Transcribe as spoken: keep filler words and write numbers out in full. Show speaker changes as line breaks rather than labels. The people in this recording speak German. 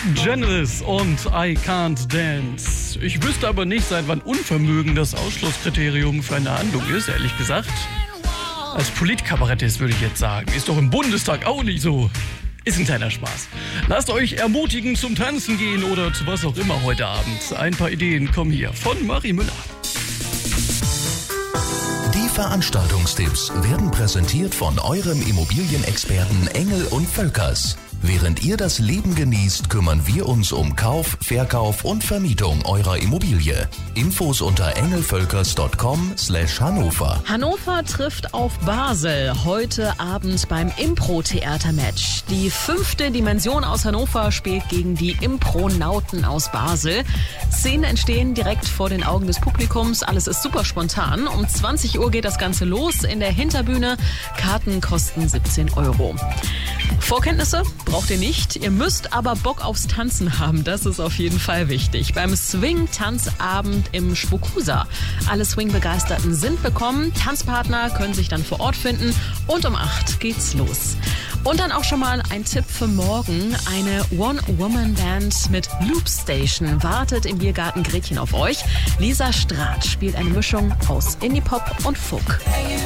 Janice und I Can't Dance. Ich wüsste aber nicht, seit wann Unvermögen das Ausschlusskriterium für eine Handlung ist, ehrlich gesagt. Als Politkabarettist würde ich jetzt sagen. Ist doch im Bundestag auch nicht so. Ist ein kleiner Spaß. Lasst euch ermutigen zum Tanzen gehen oder zu was auch immer heute Abend. Ein paar Ideen kommen hier von Marie Müller.
Die Veranstaltungstipps werden präsentiert von eurem Immobilienexperten Engel und Völkers. Während ihr das Leben genießt, kümmern wir uns um Kauf, Verkauf und Vermietung eurer Immobilie. Infos unter engelvölkers punkt com slash Hannover.
Hannover trifft auf Basel heute Abend beim Impro-Theater-Match. Die fünfte Dimension aus Hannover spielt gegen die Impronauten aus Basel. Szenen entstehen direkt vor den Augen des Publikums. Alles ist super spontan. Um zwanzig Uhr geht das Ganze los in der Hinterbühne. Karten kosten siebzehn Euro. Vorkenntnisse braucht ihr nicht. Ihr müsst aber Bock aufs Tanzen haben. Das ist auf jeden Fall wichtig. Beim Swing-Tanzabend im Schwokusa. Alle Swing-Begeisterten sind willkommen. Tanzpartner können sich dann vor Ort finden. Und um acht geht's los. Und dann auch schon mal ein Tipp für morgen. Eine One-Woman-Band mit Loop Station wartet im Biergarten Gretchen auf euch. Lisa Strath spielt eine Mischung aus Indie-Pop und Folk.
Hey,